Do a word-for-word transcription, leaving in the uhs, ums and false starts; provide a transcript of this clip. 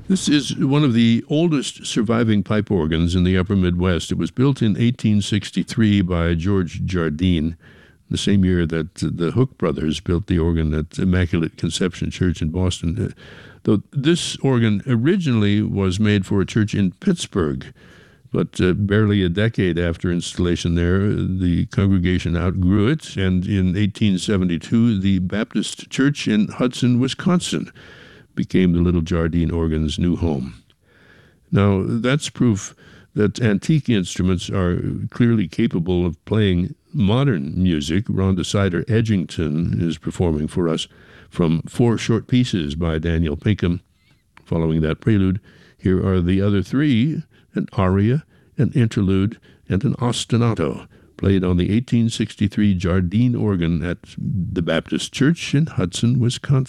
This is one of the oldest surviving pipe organs in the upper Midwest. It was built in eighteen sixty-three by George Jardine, the same year that the Hook brothers built the organ at Immaculate Conception Church in Boston. Though this organ originally was made for a church in Pittsburgh, but uh, barely a decade after installation there, the congregation outgrew it, and in eighteen seventy-two, the Baptist Church in Hudson, Wisconsin, became the little Jardine organ's new home. Now, that's proof that antique instruments are clearly capable of playing modern music. Rhonda Sider-Edgington is performing for us from Four Short Pieces by Daniel Pinkham. Following that prelude, here are the other three, an aria, an interlude, and an ostinato, played on the eighteen sixty-three Jardine organ at the Baptist Church in Hudson, Wisconsin.